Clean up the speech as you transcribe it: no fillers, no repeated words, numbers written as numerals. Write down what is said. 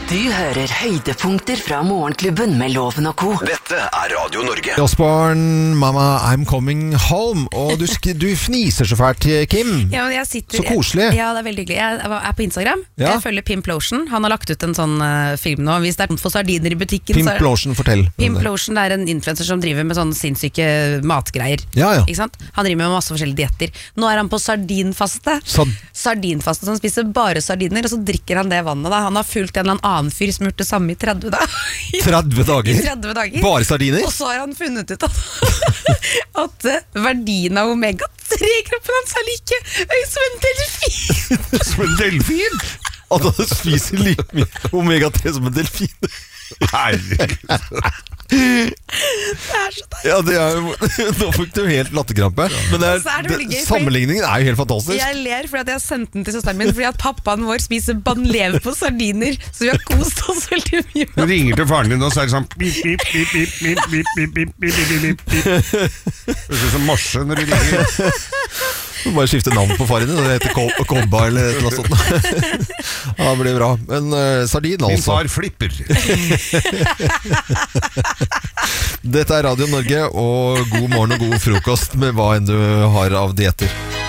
Du hører høydepunkter fra Morgenklubben med Loven og Co. Dette Radio Norge. Osborne, Mama, I'm coming home. Og du fniser så fælt, Kim. Ja, men jeg sitter, så koselig. Ja, det er veldig hyggelig. Jeg er på Instagram. Ja. Jeg følger Pimplotion. Han har lagt ut en sånn film nå. Hvis det er tomt for sardiner i butikken Pimplotion, fortell. Pimplotion er en influencer som driver med sånne sinnssyke matgreier. Ja. Ikke sant? Han driver med masse forskjellige dietter. Nå er han på sardinfaste. Sardinfaste, så han spiser bare sardiner, og så drikker han det vannet da. Han har fulgt en eller annen fyr som gjort det samme i 30 dager. 30 dager? 30 dager. Bare sardiner? Og så har han funnet ut at verdien av omega-3 i kroppen hans er like høy som en delfin. Som en delfin? At han spiser like mye omega-3 som en delfin? Herregud. Det er så deilig. Ja, det er jo nå fikk du helt latterkrampe. Men sammenligningen er jo helt fantastisk. Jeg ler fordi at jeg har sendt den til søsteren min, fordi at pappaen vår spiser banlever på sardiner, så vi har kost oss veldig mye. Du ringer til faren din og så er det sånn bip, bip, bip, bip, bip, bip, bip, bip, bip, bip, bip. Det er som morse når du ringer. Du må bare skifte navn på faren din. Det heter Kobba eller noe sånt. Ja, det blir bra. Men sardin altså. Min far flipper. Dette er Radio Norge, og god morgen og god frokost med hva enn du har av dietter.